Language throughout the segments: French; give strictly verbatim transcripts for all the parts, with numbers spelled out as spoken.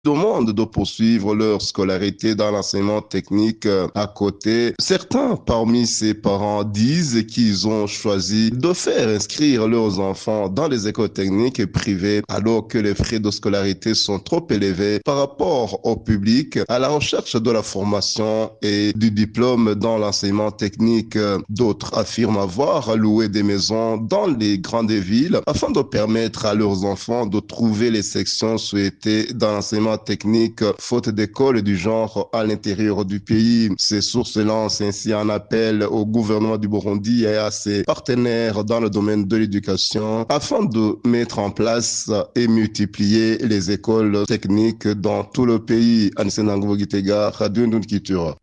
demandent de poursuivre leur scolarité dans l'enseignement technique à côté. Certains parmi ces parents disent qu'ils ont choisi de faire inscrire leurs enfants dans les écoles techniques privées alors que les frais de scolarité sont trop élevés par rapport au public à la recherche de la formation et du diplôme dans l'enseignement technique. D'autres affirment avoir loué des maisons dans les grandes villes afin de permettre à leurs enfants de trouver les sections souhaitées dans l'enseignement technique, faute d'écoles du genre à l'intérieur du pays. Ces sources lancent ainsi un appel au gouvernement du Burundi et à ses partenaires dans le domaine de l'éducation afin de mettre en place et multiplier les écoles techniques dans tout le pays. Anissé Nangobo Gitega, Radio Indon Culture.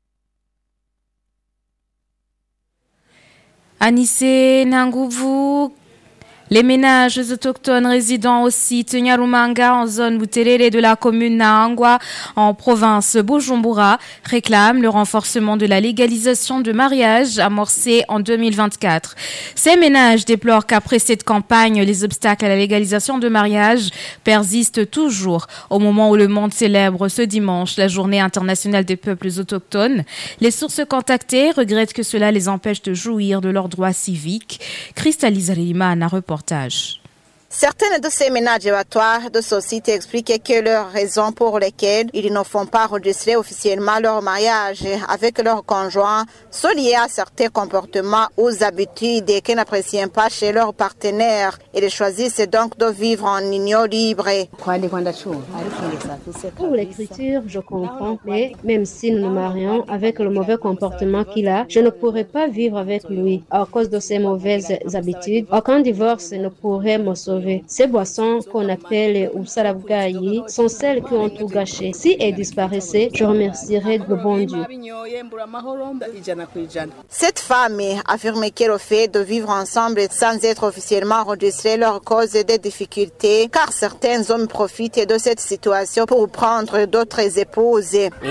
Anissé Nangoubou. Les ménages autochtones résidant au site Nyarumanga en zone Buterere de la commune Naangwa en province Bujumbura réclament le renforcement de la légalisation de mariage amorcée en deux mille vingt-quatre. Ces ménages déplorent qu'après cette campagne, les obstacles à la légalisation de mariage persistent toujours. Au moment où le monde célèbre ce dimanche la journée internationale des peuples autochtones, les sources contactées regrettent que cela les empêche de jouir de leurs droits civiques. Crystalisa Liman a reporté. Certaines de ces ménages évacuatoires de ce site expliquent que leurs raisons pour lesquelles ils ne font pas enregistrer officiellement leur mariage avec leurs conjoints sont liées à certains comportements ou habitudes qu'ils n'apprécient pas chez leurs partenaires. Ils choisissent donc de vivre en union libre. Pour l'écriture, je comprends, mais même si nous nous marions avec le mauvais comportement qu'il a, je ne pourrais pas vivre avec lui. À cause de ses mauvaises habitudes, aucun divorce ne pourrait me sauver. Ces boissons qu'on appelle Usarabgayi sont celles qui ont tout gâché. Si elles disparaissaient, je remercierais le bon Dieu. Cette femme affirme que le fait de vivre ensemble sans être officiellement enregistrés leur cause des difficultés, car certains hommes profitent de cette situation pour prendre d'autres épouses.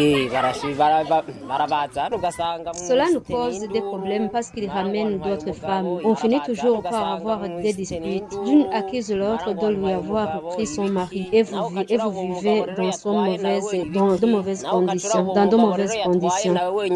Cela nous cause des problèmes parce qu'ils ramènent d'autres femmes. On finit toujours par avoir des disputes. D'une accuse l'autre de lui avoir pris son mari et vous, et vous vivez dans, son mauvaise, dans de mauvaises conditions. Dans de mauvaises conditions.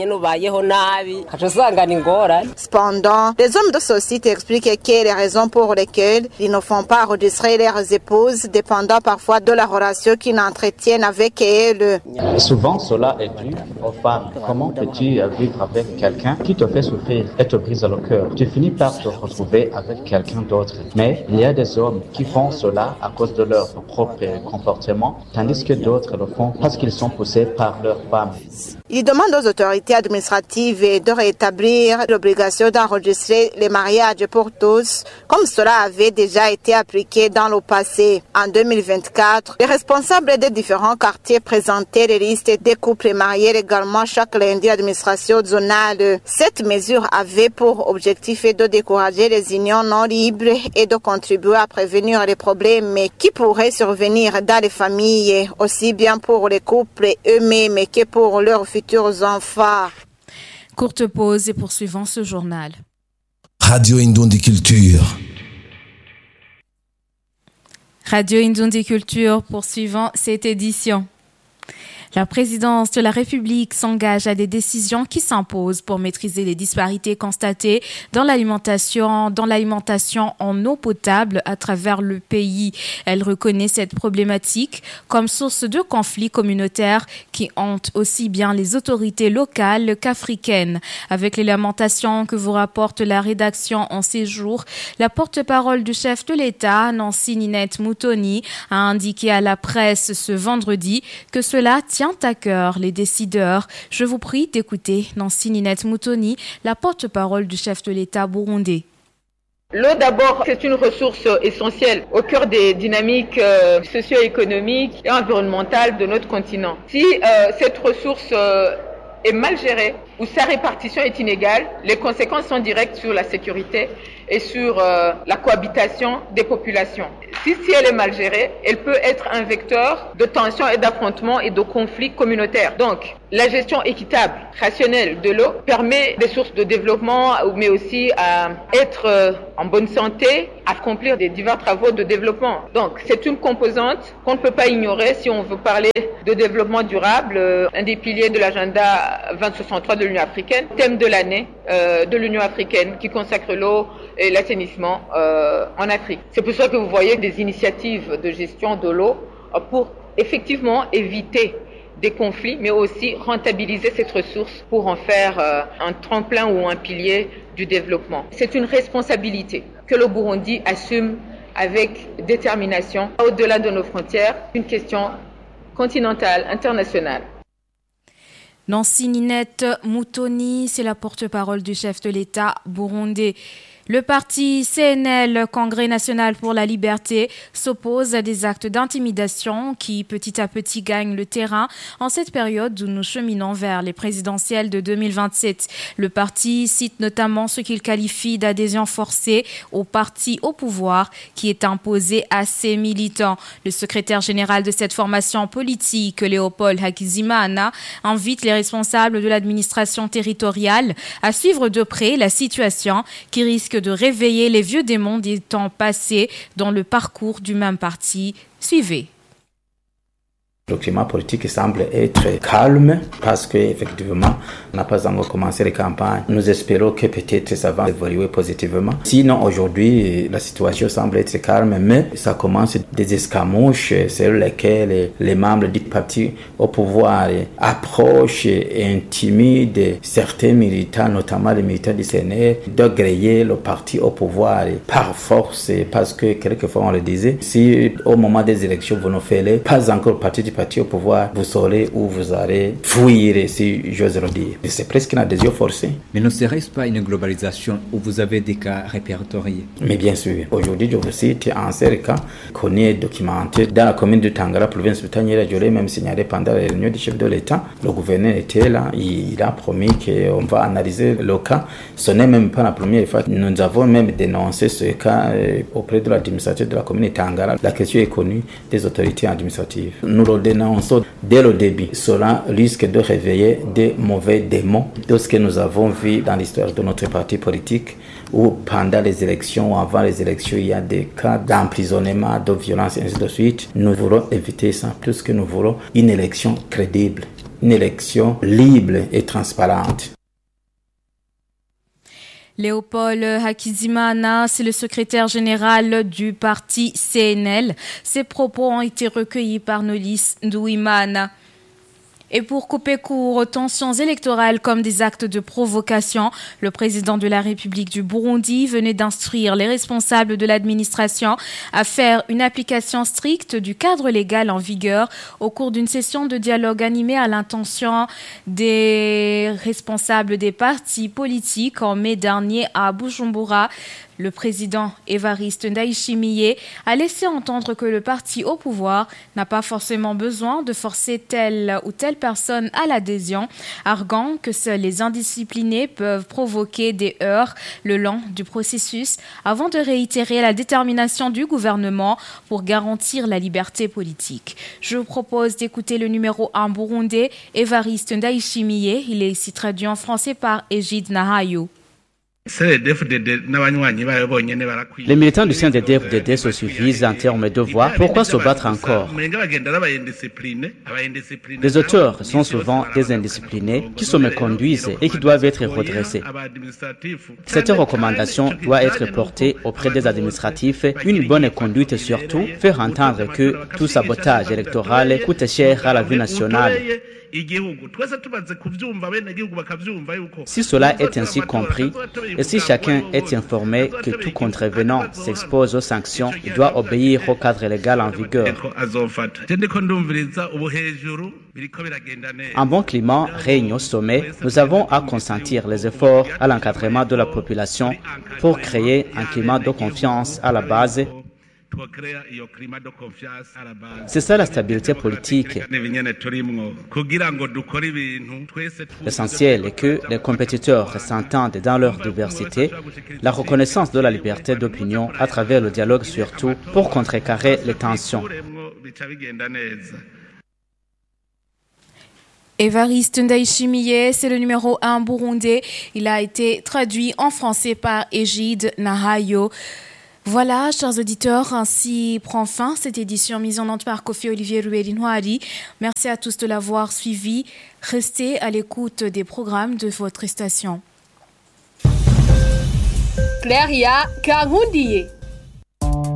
Cependant, les hommes de ce site expliquent que les raisons pour lesquelles ils ne font pas enregistrer leurs épouses dépendent parfois de la relation qu'ils entretiennent avec elles. Souvent, cela est dû aux femmes. Comment peux-tu vivre avec quelqu'un qui te fait souffrir et te brise le cœur? Tu finis par te retrouver avec quelqu'un d'autre. Mais il y a des hommes qui font cela à cause de leur propre comportement, tandis que d'autres le font parce qu'ils sont poussés par leurs femmes. Il demande aux autorités administratives de rétablir l'obligation d'enregistrer les mariages pour tous, comme cela avait déjà été appliqué dans le passé. En deux mille vingt-quatre, les responsables des différents quartiers présentaient les listes des couples mariés également chaque lundi à l'administration zonale. Cette mesure avait pour objectif de décourager les unions non libres et de contribuer à prévenir les problèmes qui pourraient survenir dans les familles, aussi bien pour les couples eux-mêmes que pour leurs futurs enfants. Courte pause et poursuivons ce journal. Radio Indonde Culture. Radio Indonde Culture, poursuivant cette édition. La présidence de la République s'engage à des décisions qui s'imposent pour maîtriser les disparités constatées dans l'alimentation, dans l'alimentation en eau potable à travers le pays. Elle reconnaît cette problématique comme source de conflits communautaires qui hantent aussi bien les autorités locales qu'africaines. Avec les lamentations que vous rapporte la rédaction en ces jours, la porte-parole du chef de l'État, Nancy Ninette Moutonny, a indiqué à la presse ce vendredi que cela tient à cœur les décideurs. Je vous prie d'écouter Nancy Ninette Moutonny, la porte-parole du chef de l'État burundais. L'eau d'abord, c'est une ressource essentielle au cœur des dynamiques euh, socio-économiques et environnementales de notre continent. Si euh, cette ressource euh, est mal gérée ou sa répartition est inégale, les conséquences sont directes sur la sécurité et sur euh, la cohabitation des populations. Si, si elle est mal gérée, elle peut être un vecteur de tensions et d'affrontements et de conflits communautaires. Donc, la gestion équitable, rationnelle de l'eau permet des sources de développement, mais aussi à être euh, en bonne santé accomplir des divers travaux de développement. Donc c'est une composante qu'on ne peut pas ignorer si on veut parler de développement durable, euh, un des piliers de l'agenda vingt soixante-trois de l'Union africaine, thème de l'année euh, de l'Union africaine qui consacre l'eau et l'assainissement euh, en Afrique. C'est pour ça que vous voyez des initiatives de gestion de l'eau euh, pour effectivement éviter des conflits, mais aussi rentabiliser cette ressource pour en faire euh, un tremplin ou un pilier du développement. C'est une responsabilité que le Burundi assume avec détermination au-delà de nos frontières, une question continentale, internationale. Nancy Ninette Moutoni, c'est la porte-parole du chef de l'État burundais. Le parti C N L, Congrès national pour la liberté, s'oppose à des actes d'intimidation qui, petit à petit, gagnent le terrain en cette période où nous cheminons vers les présidentielles de deux mille vingt-sept. Le parti cite notamment ce qu'il qualifie d'adhésion forcée au parti au pouvoir qui est imposé à ses militants. Le secrétaire général de cette formation politique, Léopold Hakizimana, invite les responsables de l'administration territoriale à suivre de près la situation qui risque de réveiller les vieux démons des temps passés dans le parcours du même parti. Suivez. Le climat politique semble être calme parce qu'effectivement, on n'a pas encore commencé les campagnes. Nous espérons que peut-être ça va évoluer positivement. Sinon, aujourd'hui, la situation semble être calme, mais ça commence des escarmouches sur lesquelles les membres du parti au pouvoir approchent et intimident certains militants, notamment les militants du C N L, de griller le parti au pouvoir par force, parce que quelquefois on le disait, si au moment des élections vous ne faites pas encore partie du parti au pouvoir, vous saurez où vous allez fuir, si j'ose le dire. C'est presque une adhésion forcée. Mais ne serait-ce pas une globalisation où vous avez des cas répertoriés? Mais bien sûr. Aujourd'hui, je vous cite un seul cas qu'on est documenté dans la commune de Tangara, province de Tanyera. J'aurais même signalé pendant la réunion du chef de l'État. Le gouverneur était là. Il a promis qu'on va analyser le cas. Ce n'est même pas la première fois. Nous avons même dénoncé ce cas auprès de l'administrateur de la commune de Tangara. La question est connue des autorités administratives. Nous le dénonçons dès le début. Cela risque de réveiller des mauvais démons de ce que nous avons vu dans l'histoire de notre parti politique, où pendant les élections ou avant les élections, il y a des cas d'emprisonnement, de violence, et ainsi de suite. Nous voulons éviter ça, plus que nous voulons une élection crédible, une élection libre et transparente. Léopold Hakizimana, c'est le secrétaire général du parti C N L. Ses propos ont été recueillis par Nolis Ndouimana. Et pour couper court aux tensions électorales comme des actes de provocation, le président de la République du Burundi venait d'instruire les responsables de l'administration à faire une application stricte du cadre légal en vigueur au cours d'une session de dialogue animée à l'intention des responsables des partis politiques en mai dernier à Bujumbura. Le président Évariste Ndayishimiye a laissé entendre que le parti au pouvoir n'a pas forcément besoin de forcer telle ou telle personne à l'adhésion, arguant que seuls les indisciplinés peuvent provoquer des heurts le long du processus, avant de réitérer la détermination du gouvernement pour garantir la liberté politique. Je vous propose d'écouter le numéro un burundais, Évariste Ndayishimiye. Il est ici traduit en français par Égide Nahayo. Les militants du C N D D F D D se suffisent en termes de voix. Pourquoi se battre encore? Les auteurs sont souvent des indisciplinés qui se méconduisent et qui doivent être redressés. Cette recommandation doit être portée auprès des administratifs. Une bonne conduite surtout, faire entendre que tout sabotage électoral coûte cher à la vie nationale. Si cela est ainsi compris, et si chacun est informé que tout contrevenant s'expose aux sanctions, il doit obéir au cadre légal en vigueur. Un bon climat règne au sommet. Nous avons à consentir les efforts à l'encadrement de la population pour créer un climat de confiance à la base. C'est ça la stabilité politique. L'essentiel est que les compétiteurs s'entendent dans leur diversité, la reconnaissance de la liberté d'opinion à travers le dialogue surtout pour contrecarrer les tensions. Évariste Ndayishimiye, c'est le numéro un burundais. Il a été traduit en français par Égide Nahayo. Voilà, chers auditeurs, ainsi prend fin cette édition mise en onde par Kofi Olivier Rueri-Noiri. Merci à tous de l'avoir suivi. Restez à l'écoute des programmes de votre station. Claria Kangundiye.